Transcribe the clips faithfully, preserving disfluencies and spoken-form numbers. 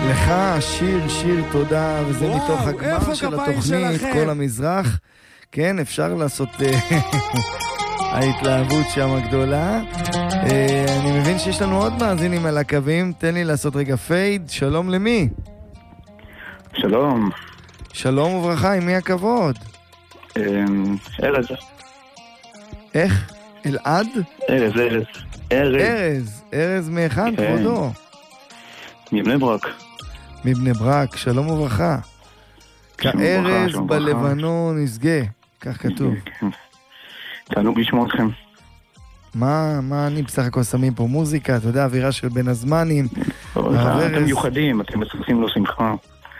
לך שיר, שיר תודה, וזה וואו, מתוך הגמר של התוכנית, שלכם? כל המזרח. כן, אפשר לעשות ההתלהבות שם הגדולה. אני מבין שיש לנו עוד מאזינים על הקווים, תן לי לעשות רגע פייד. שלום למי? שלום. שלום וברכה, עם מי הכבוד? ארז. איך? אלעד? ארז, ארז. ארז. ארז, ארז מאחד, כבודו. מבני ברק. מבני ברק, שלום וברכה. כארז בלבנון נסגה, כך כתוב. תענוג לשמוע אתכם. מה, מה אני בסך הכל שמים פה מוזיקה, אתה יודע, אווירה של בין הזמנים. אתם מיוחדים, אתם מספסים לו שמחה.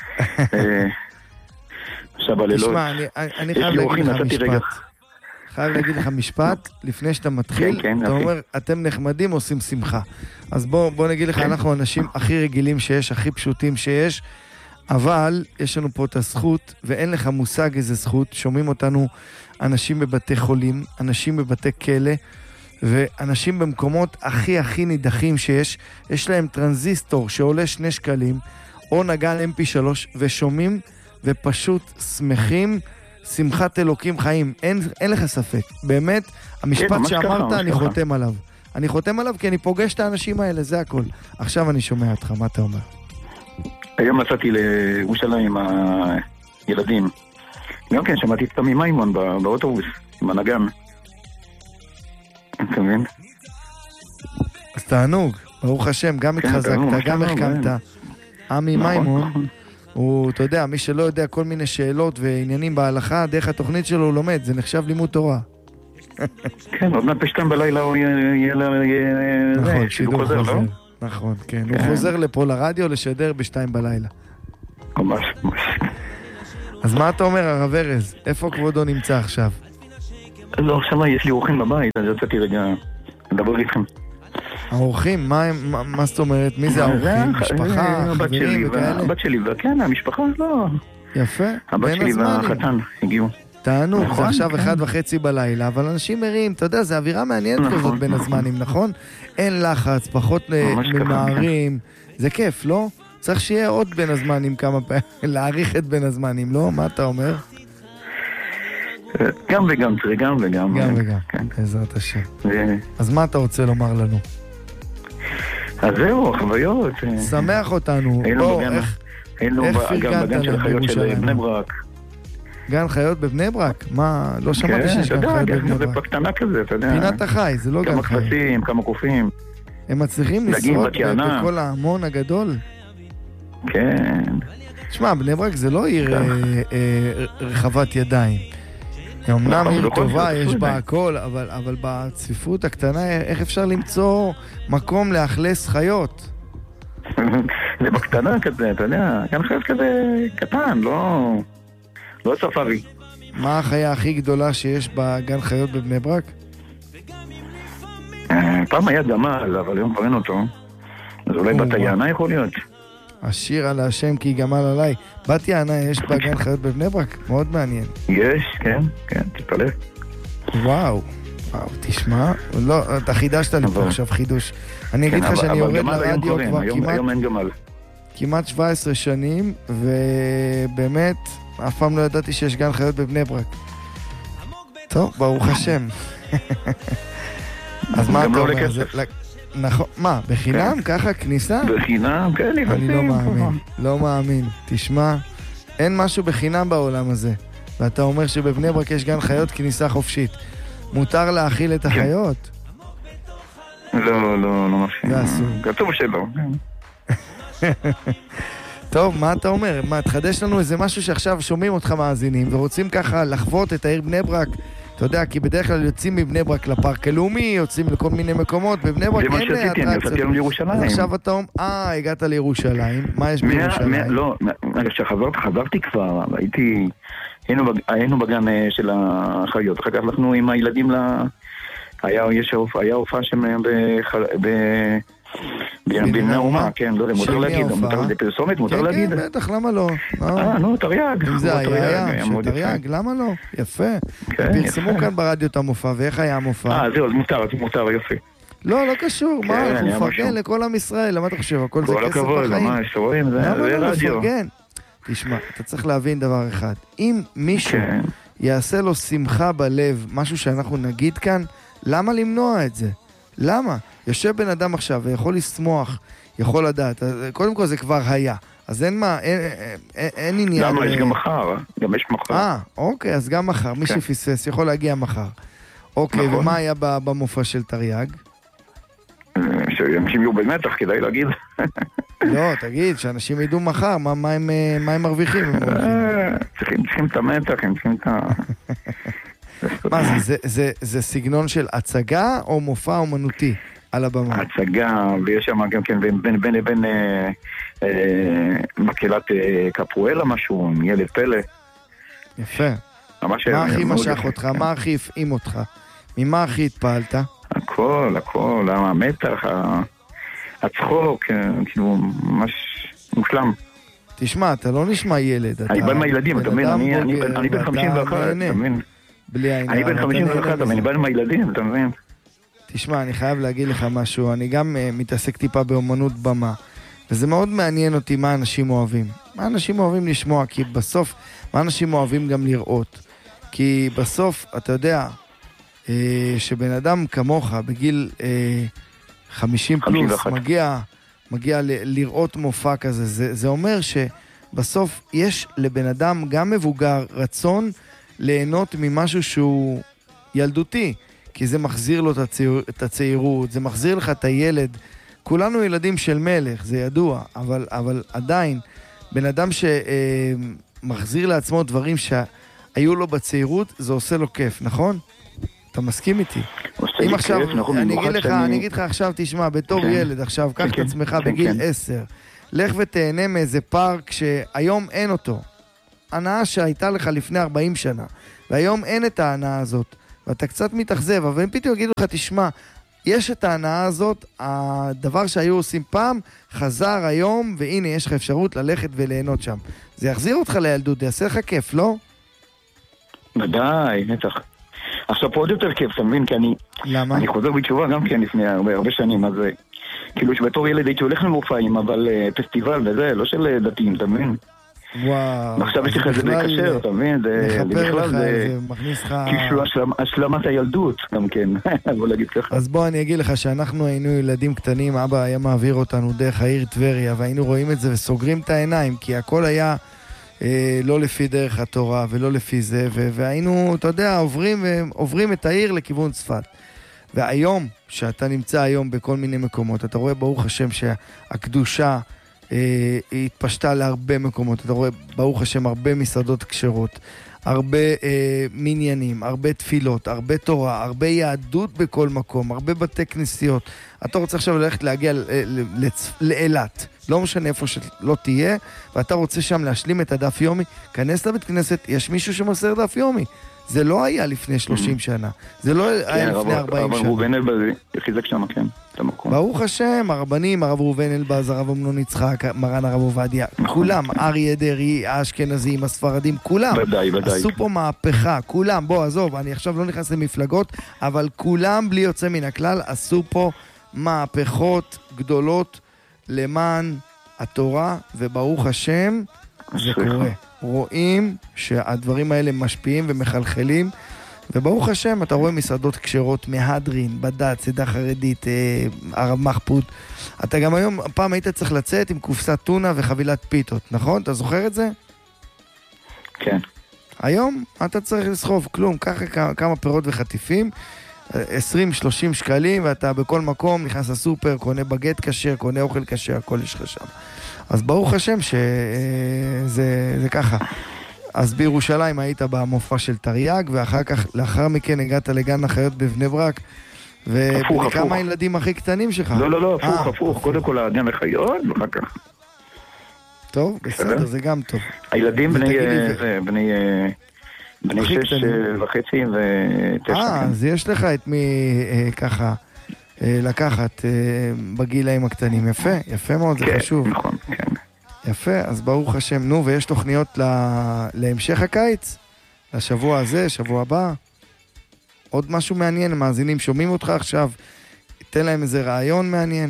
עכשיו בלילות. תשמע, אני חייב להגיד לך משפט. חייב להגיד לך משפט, לפני שאתה מתחיל, אתה אומר, אתם נחמדים, עושים שמחה. אז בוא, בוא נגיד לך, אנחנו אנשים הכי רגילים שיש, הכי פשוטים שיש, אבל יש לנו פה את הזכות, ואין לך מושג איזה זכות, שומעים אותנו אנשים בבתי חולים, אנשים בבתי כלא, ואנשים במקומות הכי הכי נידחים שיש, יש להם טרנזיסטור שעולה שני שקלים, או נגן אם פי שלוש, ושומעים ופשוט שמחים, שמחת אלוקים חיים, אין, אין לך ספק. באמת, המשפט כן, שאמרת, ככה, אני ככה. חותם עליו. אני חותם עליו כי אני פוגש את האנשים האלה, זה הכל. עכשיו אני שומע אותך, מה אתה אומר? היום נסעתי לירושלים עם הילדים. גם כן, שמעתי את תמי מימון בא, באוטובוס, עם הנגן. אתה מבין? אז תענוג, ברוך השם, גם כן, התחזקת, תענוג, גם החכמת. עמי נכון, מימון, נכון. הוא, אתה יודע, מי שלא יודע כל מיני שאלות ועניינים בהלכה, דרך התוכנית שלו הוא לומד, זה נחשב לימוד תורה. כן, עוד מעט פשטן בלילה הוא יהיה נכון, שידור חוזר, לא? נכון, כן. הוא חוזר לפה לרדיו לשדר בשתיים בלילה. ממש, ממש. אז מה אתה אומר, הרב ארז? איפה כבודו נמצא עכשיו? לא, עכשיו יש לי אורחים בבית, אז יצאתי רגע לדבר איתכם. האורחים? מה זאת אומרת? מי זה האורחים? משפחה, חברים וכאלה? הבת שלי, כן, המשפחה לא. יפה, הבת שלי והחתן הגיעו. תענוג, זה עכשיו אחד וחצי בלילה, אבל אנשים מרים, אתה יודע, זה אווירה מעניינת כזאת בין הזמנים, נכון? אין לחץ, פחות ממהרים, זה כיף, לא? צריך שיהיה עוד בין הזמנים כמה פעמים, להאריך את בין הזמנים, לא? מה אתה אומר? גם וגם, תראה, גם וגם. גם וגם, בעזרת השם. אז מה אתה רוצה לומר לנו? אז זהו, חוויות. שמח אותנו. בוא, איך פרגנת לנו בירושלים? גן חיות בבני ברק? מה, לא שמעתי שיש גן חיות בבני ברק. זה פקטנה כזה, אתה יודע. פינת החי, זה לא גן חיות. כמה כבשים, כמה קופים. הם מצליחים לשרוד בכל ההמון הגדול? כן. תשמע, בני ברק זה לא עיר רחבת ידיים. אמנם עיר טובה, יש בה הכל, אבל בצפיפות הקטנה, איך אפשר למצוא מקום לאכלס חיות? זה בקטנה כזה, אתה יודע, גן חיות כזה קטן, לא... לא ספארי. מה החיה הכי גדולה שיש בגן חיות בבני ברק? פעם היה גמל, אבל היום כבר אין אותו. אז אולי בת יענה יכול להיות. השיר על השם כי גמל עליי. בת יענה יש בגן חיות בבני ברק? מאוד מעניין. יש, כן, כן, תתפלא. וואו, וואו, תשמע. לא, אתה חידשת לי פה עכשיו חידוש. אני אגיד לך שאני יורד לרדיו כבר כמעט... היום אין גמל. כמעט שבע עשרה שנים, ובאמת... אף פעם לא ידעתי שיש גן חיות בבני ברק. טוב, ברוך השם. אז מה אתה אומר? נכון, מה, בחינם? ככה כניסה? בחינם, כן, אני לא מאמין, לא מאמין. תשמע, אין משהו בחינם בעולם הזה. ואתה אומר שבבני ברק יש גן חיות כניסה חופשית. מותר להאכיל את החיות? לא, לא, לא מפחיד. זה אסור. כתוב שלא. טוב, מה אתה אומר? מה, תחדש לנו איזה משהו שעכשיו שומעים אותך מאזינים ורוצים ככה לחוות את העיר בני ברק? אתה יודע, כי בדרך כלל יוצאים מבני ברק לפארק הלאומי, יוצאים לכל מיני מקומות, בבני ברק אין אטרקציות. זה מה שעשיתי, אני יצאתי היום לירושלים. אז עכשיו אתה אומר, אה, הגעת לירושלים, מה יש בירושלים? לא, כשחזרתי, חזרתי כבר, הייתי, היינו בגן של החיות, אחר כך הלכנו עם הילדים ל... היה הופעה שם ב... בבני אומה, כן, לא יודע, מותר להגיד, זה פרסומת, מותר להגיד. כן, כן, בטח, למה לא? אה, נו, תריאג. אם זה היה, שתריאג, למה לא? יפה. פרסמו כאן ברדיו את המופע, ואיך היה המופע? אה, זהו, אז מותר, אז מותר, יופי. לא, לא קשור, מה, אנחנו מפרגן לכל עם ישראל, למה אתה חושב, הכל זה כסף בחיים. כל הכבוד, ממש, רואים, זה רדיו. תשמע, אתה צריך להבין דבר אחד, אם מישהו יעשה לו שמחה בלב, משהו שאנחנו נגיד כאן, למה למנוע את זה? למה? יושב בן אדם עכשיו ויכול לשמוח, יכול לדעת, קודם כל זה כבר היה, אז אין מה, אין, אין, אין עניין... למה? יש גם מחר, גם יש מחר. אה, אוקיי, אז גם מחר, מי שפספס יכול להגיע מחר. אוקיי, ומה היה במופע של תרי"ג? שאנשים יהיו במתח, כדאי להגיד. לא, תגיד, שאנשים ידעו מחר, מה הם מרוויחים? צריכים את המתח, הם צריכים את ה... מה זה, זה סגנון של הצגה או מופע אומנותי על הבמה? הצגה, ויש שם גם כן בין לבין מקהלת קפואלה משהו, ילד פלא. יפה. מה הכי משך אותך? מה הכי הפעים אותך? ממה הכי התפעלת? הכל, הכל, המתח, הצחוק, כאילו, ממש מושלם. תשמע, אתה לא נשמע ילד. אני בן מהילדים, אתה מבין? אני בן חמישים ואחת, אתה מבין? אני בן חמישים ואחת, אבל אני בן מהילדים, אתה מבין? תשמע, אני חייב להגיד לך משהו, אני גם מתעסק טיפה באומנות במה, וזה מאוד מעניין אותי מה אנשים אוהבים. מה אנשים אוהבים לשמוע, כי בסוף, מה אנשים אוהבים גם לראות. כי בסוף, אתה יודע, שבן אדם כמוך בגיל חמישים פלוס מגיע, מגיע ל- לראות מופע כזה, זה, זה אומר שבסוף יש לבן אדם גם מבוגר רצון ליהנות ממשהו שהוא ילדותי, כי זה מחזיר לו את, הצעיר, את הצעירות, זה מחזיר לך את הילד. כולנו ילדים של מלך, זה ידוע, אבל, אבל עדיין בן אדם שמחזיר לעצמו דברים שהיו לו בצעירות, זה עושה לו כיף, נכון? אתה מסכים איתי? אם עכשיו, אני אגיד לך, אני אגיד לך עכשיו, תשמע, בתור ילד עכשיו, קח את עצמך בגיל עשר, לך ותהנה מאיזה פארק שהיום אין אותו. הנאה שהייתה לך לפני ארבעים שנה, והיום אין את ההנאה הזאת, ואתה קצת מתאכזב, אבל הם פתאום יגידו לך, תשמע, יש את ההנאה הזאת, הדבר שהיו עושים פעם, חזר היום, והנה יש לך אפשרות ללכת וליהנות שם. זה יחזיר אותך לילדות, זה יעשה לך כיף, לא? ודאי, נצח. עכשיו פה עוד יותר כיף, אתה מבין? כי אני... למה? אני חוזר בתשובה גם כן לפני הרבה, הרבה שנים, אז כאילו שבתור ילד הייתי הולך למופעים, אבל פסטיבל וזה, לא של דתיים, אתה מבין? וואו. עכשיו יש לך את זה בקשר, אתה מבין? זה בכלל זה... כאילו השלמת הילדות גם כן, בוא להגיד ככה. אז בוא אני אגיד לך שאנחנו היינו ילדים קטנים, אבא היה מעביר אותנו דרך העיר טבריה, והיינו רואים את זה וסוגרים את העיניים, כי הכל היה... לא לפי דרך התורה ולא לפי זה, והיינו, אתה יודע, עוברים, עוברים את העיר לכיוון צפת. והיום, שאתה נמצא היום בכל מיני מקומות, אתה רואה ברוך השם שהקדושה אה, התפשטה להרבה מקומות, אתה רואה ברוך השם הרבה מסעדות כשרות, הרבה אה, מניינים, הרבה תפילות, הרבה תורה, הרבה יהדות בכל מקום, הרבה בתי כנסיות. אתה רוצה עכשיו ללכת להגיע לאילת, לא משנה איפה שלא תהיה, ואתה רוצה שם להשלים את הדף יומי, כנס לבית כנסת, יש מישהו שמוסר דף יומי. זה לא היה לפני שלושים שנה, זה לא היה לפני ארבעים שנה. הרב ראובן אלבז חיזק שם, כן, את המקום. ברוך השם, הרבנים, הרב ראובן אלבז, הרב אמנון יצחק, מרן הרב עובדיה, כולם, אריה דרעי, האשכנזים, הספרדים, כולם. ודאי, ודאי. עשו פה מהפכה, כולם, בוא, עזוב, אני עכשיו לא נכנס למפלגות, אבל כולם, בלי יוצא מן הכלל, עשו פה מהפכות גדולות למען התורה, וברוך השם, זה קורה. רואים שהדברים האלה משפיעים ומחלחלים, וברוך השם, אתה רואה מסעדות כשרות, מהדרין, בדת, צדה חרדית, אה, הרב מחפוד. אתה גם היום, פעם היית צריך לצאת עם קופסת טונה וחבילת פיתות, נכון? אתה זוכר את זה? כן. היום אתה צריך לסחוב כלום, ככה כמה פירות וחטיפים, עשרים שלושים שקלים, ואתה בכל מקום נכנס לסופר, קונה בגט כשר, קונה אוכל כשר, הכל יש לך שם. אז ברוך השם שזה זה ככה. אז בירושלים היית במופע של תרי"ג, ואחר כך, לאחר מכן הגעת לגן החיות בבני ברק, וכמה הילדים הכי קטנים שלך? לא, לא, לא, הפוך, הפוך, קודם כל הגן החיות, ואחר כך. טוב, בסדר, זה גם טוב. הילדים בני, בני, בני שש וחצי ותשע. אה, אז יש לך את מי ככה לקחת בגילאים הקטנים. יפה, יפה מאוד, זה חשוב. נכון, כן. יפה, אז ברוך השם. נו, ויש תוכניות להמשך הקיץ? לשבוע הזה, שבוע הבא? עוד משהו מעניין, מאזינים, שומעים אותך עכשיו, תן להם איזה רעיון מעניין.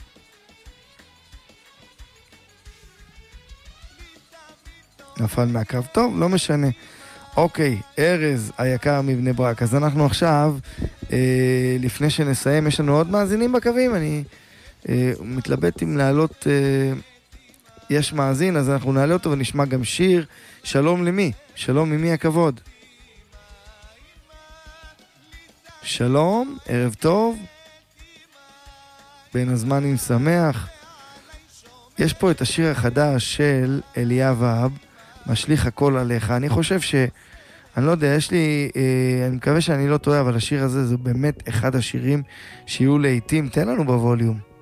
נפל מהקו. טוב, לא משנה. אוקיי, ארז היקר מבני ברק. אז אנחנו עכשיו, אה, לפני שנסיים, יש לנו עוד מאזינים בקווים. אני אה, מתלבט אם לעלות, אה, יש מאזין, אז אנחנו נעלה אותו ונשמע גם שיר. שלום למי? שלום, ממי הכבוד? שלום, ערב טוב. בין הזמנים שמח. יש פה את השיר החדש של אליה ואב, משליך הכל עליך. אני חושב ש... אני לא יודע, יש לי... אה, אני מקווה שאני לא טועה, אבל השיר הזה זה באמת אחד השירים שיהיו לעיתים. תן לנו בווליום.